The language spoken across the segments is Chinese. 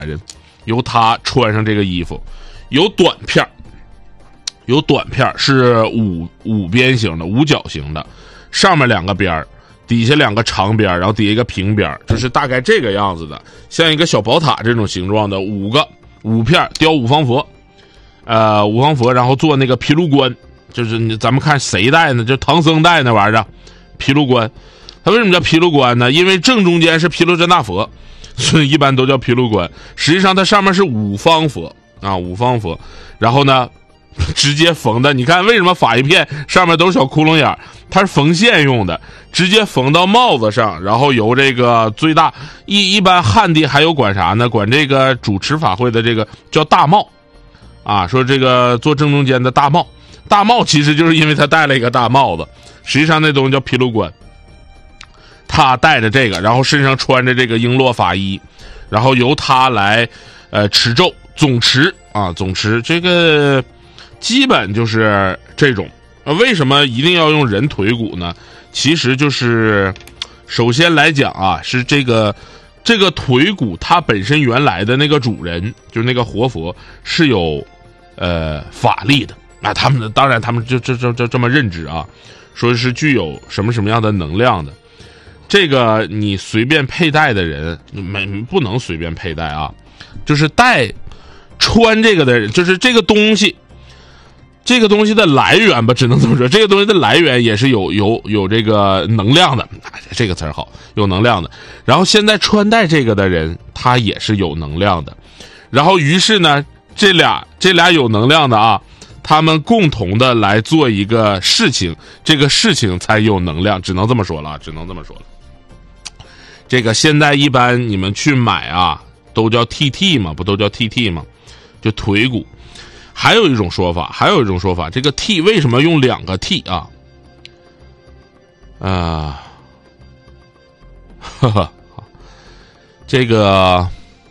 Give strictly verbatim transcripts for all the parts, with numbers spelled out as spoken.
人，由他穿上这个衣服，有短片有短片是五五边形的五角形的，上面两个边儿，底下两个长边，然后底下一个平边，就是大概这个样子的，像一个小宝塔这种形状的五个五片雕五方佛，呃五方佛，然后做那个毗卢冠，就是咱们看谁戴呢？就唐僧戴那玩意儿，毗卢冠。它为什么叫毗卢冠呢？因为正中间是毗卢遮那佛，所以一般都叫毗卢冠。实际上它上面是五方佛啊，五方佛，然后呢直接缝的，你看为什么法一片上面都是小窟窿眼？它是缝线用的，直接缝到帽子上，然后由这个最大一一般汉地还有管啥呢？管这个主持法会的这个叫大帽啊，说这个做正中间的大帽，大帽其实就是因为他戴了一个大帽子，实际上那东西叫毗卢冠。他戴着这个，然后身上穿着这个璎珞法衣，然后由他来呃持咒总持啊，总持这个基本就是这种。呃，为什么一定要用人腿骨呢？其实就是首先来讲啊，是这个这个腿骨它本身原来的那个主人，就是那个活佛是有呃法力的。那他们当然他们就这这这这么认知啊，说是具有什么什么样的能量的。这个你随便佩戴的人没不能随便佩戴啊，就是戴穿这个的人，就是这个东西这个东西的来源吧，只能这么说，这个东西的来源也是有有有这个能量的，这个词儿好，有能量的。然后现在穿戴这个的人他也是有能量的，然后于是呢这俩这俩有能量的啊，他们共同的来做一个事情，这个事情才有能量，只能这么说了，只能这么说了。这个现在一般你们去买啊，都叫 T T 嘛，不都叫 T T 吗？就腿骨。还有一种说法，还有一种说法，这个 T 为什么用两个 T 啊？啊，呵呵，这个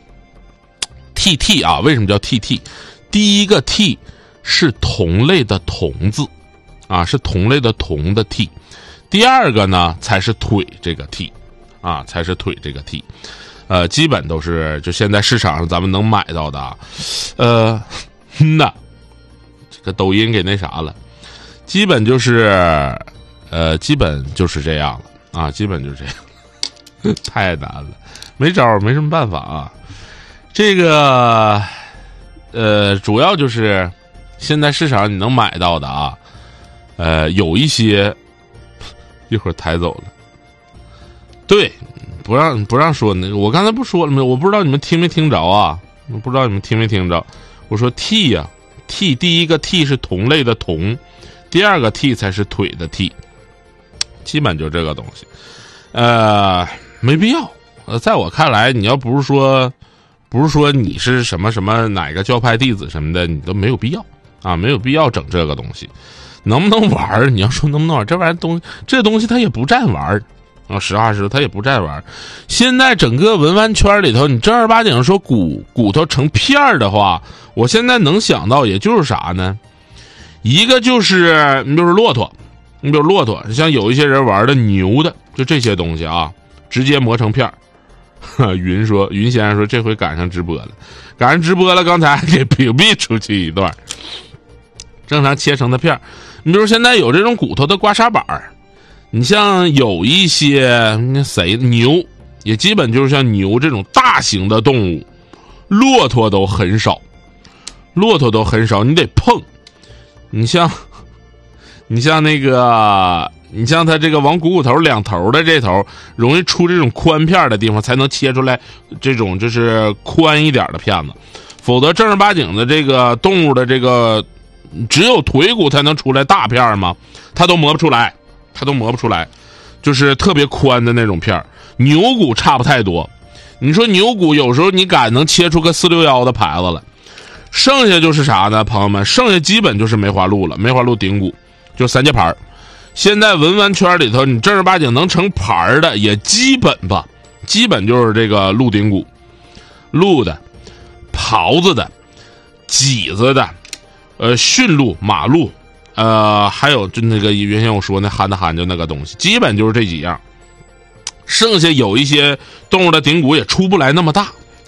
T T 啊，为什么叫 T T？ 第一个 T 是同类的同字啊，是同类的同的 T。第二个呢，才是腿这个 T。啊，才是腿这个 T， 呃，基本都是就现在市场上咱们能买到的啊，呃，嗯呐，这个抖音给那啥了，基本就是呃，基本就是这样了啊，基本就是这样，太难了，没招，没什么办法啊。这个呃，主要就是现在市场上你能买到的啊，呃，有一些一会儿抬走了。对，不让不让说那个，我刚才不说了吗？我不知道你们听没听着啊？我不知道你们听没听着？我说 T 呀、啊、，T 第一个 T 是同类的同，第二个 T 才是腿的 T， 基本就这个东西，呃，没必要。呃，在我看来，你要不是说，不是说你是什么什么哪个教派弟子什么的，你都没有必要啊，没有必要整这个东西。能不能玩？你要说能不能玩，这玩意儿东这东西它也不占玩。啊，实话实说，他也不占玩。现在整个文玩圈里头，你正儿八经说骨骨头成片儿的话，我现在能想到也就是啥呢？一个就是你比如说骆驼，你比如骆驼，像有一些人玩的牛的，就这些东西啊，直接磨成片儿。云说，云先生说这回赶上直播了，赶上直播了，刚才还给屏蔽出去一段。正常切成的片儿，你比如现在有这种骨头的刮痧板儿。你像有一些那谁牛，也基本就是像牛这种大型的动物，骆驼都很少，骆驼都很少，你得碰。你像，你像那个，你像它这个往股骨头两头的这头，容易出这种宽片的地方，才能切出来这种就是宽一点的片子，否则正儿八经的这个动物的这个，只有腿骨才能出来大片吗？它都磨不出来。它都磨不出来，就是特别宽的那种片儿。牛骨差不太多，你说牛骨有时候你敢能切出个四六幺的牌子了，剩下就是啥呢，朋友们？剩下基本就是梅花鹿了，梅花鹿顶骨就三节牌。现在文玩圈里头，你正儿八经能成牌的也基本吧，基本就是这个鹿顶骨、鹿的、狍子的、麂子的、呃驯鹿、马鹿。呃，还有就那个原先我说那憨的憨就那个东西，基本就是这几样。剩下有一些动物的顶骨也出不来那么大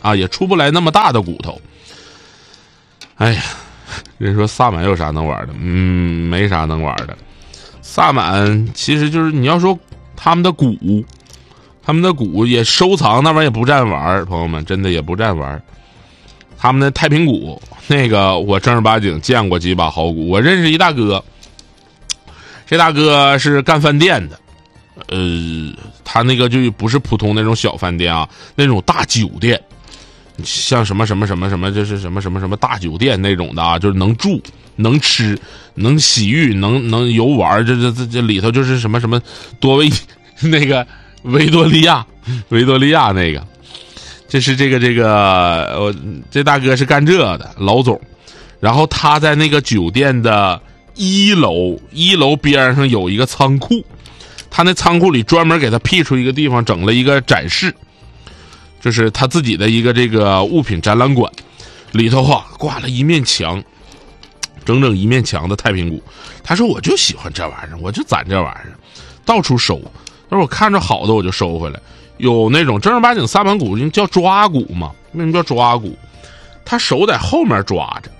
啊，也出不来那么大的骨头。哎呀，人说萨满有啥能玩的？嗯，没啥能玩的。萨满其实就是你要说他们的鼓，他们的鼓也收藏，那玩意儿也不占玩，朋友们真的也不占玩。他们的太平鼓，那个我正儿八经见过几把好鼓。我认识一大哥，这大哥是干饭店的，呃，他那个就不是普通那种小饭店啊，那种大酒店，像什么什么什么什么，就是什么什么什么大酒店那种的啊，就是能住、能吃、能洗浴、能能游玩，这这这这里头就是什么什么多维那个维多利亚，维多利亚那个。这是这个这个，我这大哥是干这的老总，然后他在那个酒店的一楼，一楼边上有一个仓库，他那仓库里专门给他辟出一个地方，整了一个展示，就是他自己的一个这个物品展览馆，里头啊挂了一面墙，整整一面墙的太平鼓。他说我就喜欢这玩意儿，我就攒这玩意儿，到处收。他说我看着好的我就收回来。有那种正儿八经萨满鼓叫抓鼓嘛？为什么叫抓鼓？他手在后面抓着。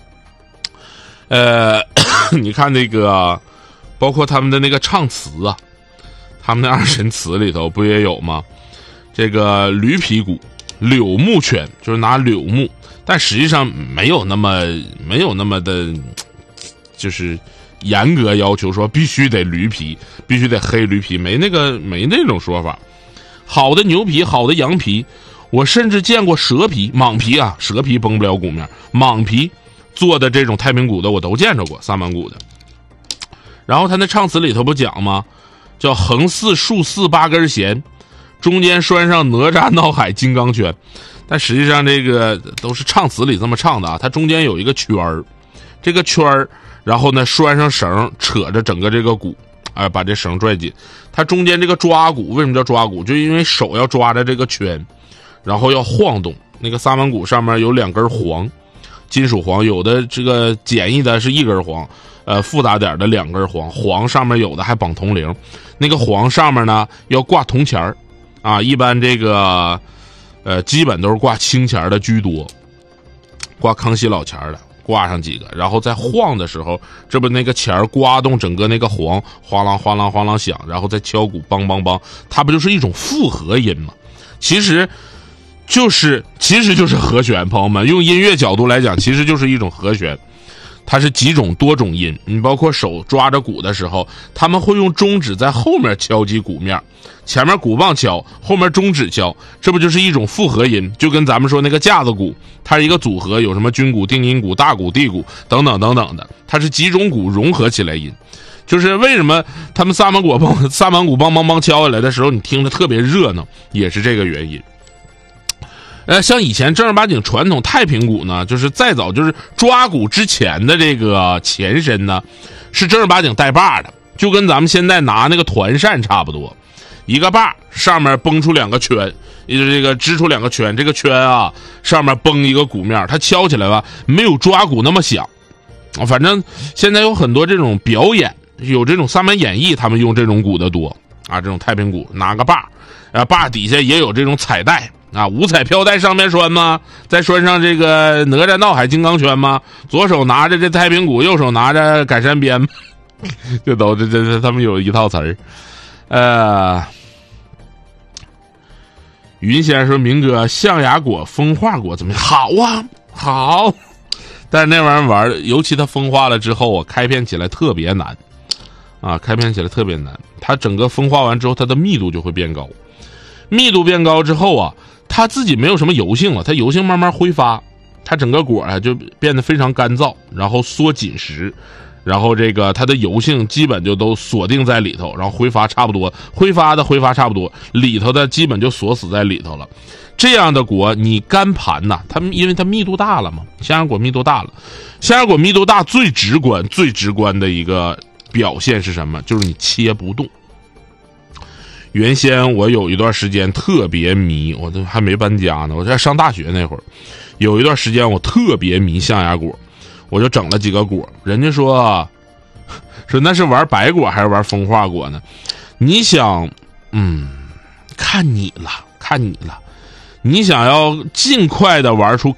呃，你看那个，包括他们的那个唱词啊，他们的二神词里头不也有吗？这个驴皮鼓、柳木圈，就是拿柳木，但实际上没有那么没有那么的，就是严格要求说必须得驴皮，必须得黑驴皮，没那个没那种说法。好的牛皮，好的羊皮，我甚至见过蛇皮、蟒皮啊，蛇皮崩不了鼓面，蟒皮做的这种太平鼓的我都见着过，萨满鼓的。然后他那唱词里头不讲吗？叫横四竖四八根弦，中间拴上哪吒闹海金刚圈。但实际上这个都是唱词里这么唱的啊，它中间有一个圈儿，这个圈儿，然后呢拴上绳，扯着整个这个鼓。哎，把这绳拽紧，它中间这个抓鼓为什么叫抓鼓？就因为手要抓着这个圈，然后要晃动。那个萨满鼓上面有两根簧，金属簧，有的这个简易的是一根簧，呃，复杂点的两根簧，簧上面有的还绑铜铃。那个簧上面呢要挂铜钱儿，啊，一般这个呃基本都是挂青钱的居多，挂康熙老钱的。挂上几个，然后在晃的时候，这不那个钱儿刮动整个那个簧，哗啷哗啷哗啷响，然后再敲鼓，梆梆梆，它不就是一种复合音吗？其实就是其实就是和弦，朋友们，用音乐角度来讲，其实就是一种和弦。它是几种多种音，你包括手抓着鼓的时候，他们会用中指在后面敲击鼓面，前面鼓棒敲，后面中指敲，这不就是一种复合音？就跟咱们说那个架子鼓，它是一个组合，有什么军鼓、定音鼓、大鼓、地鼓等等等等的，它是几种鼓融合起来音。就是为什么他们萨满鼓棒萨满鼓梆梆梆敲下来的时候，你听着特别热闹，也是这个原因。呃，像以前正儿八经传统太平鼓呢，就是再早就是抓鼓之前的这个前身呢，是正儿八经带把的，就跟咱们现在拿那个团扇差不多，一个把上面绷出两个圈，就是这个支出两个圈，这个圈啊上面绷一个鼓面，它敲起来吧没有抓鼓那么响。反正现在有很多这种表演，有这种萨满演绎，他们用这种鼓的多啊，这种太平鼓拿个把，啊把底下也有这种彩带。啊，五彩飘带上面拴吗？再拴上这个哪吒闹海金刚圈吗？左手拿着这太平鼓，右手拿着赶山鞭，这都这这这他们有一套词儿。呃，云先生说：“明哥，象牙果、风化果怎么样？好啊，好。但是那玩意儿玩，尤其它风化了之后啊，开片起来特别难啊，开片起来特别难。它整个风化完之后，它的密度就会变高，密度变高之后啊。”它自己没有什么油性了，它油性慢慢挥发，它整个果啊就变得非常干燥，然后缩紧实，然后这个它的油性基本就都锁定在里头，然后挥发差不多，挥发的挥发差不多，里头的基本就锁死在里头了。这样的果你干盘呐，它因为它密度大了嘛，象牙果密度大了，象牙果密度大最直观最直观的一个表现是什么？就是你切不动。原先我有一段时间特别迷，我都还没搬家呢，我在上大学那会儿，有一段时间我特别迷象牙果，我就整了几个果。人家说说那是玩白果还是玩风化果呢？你想，嗯，看你了，看你了。 你想要尽快的玩出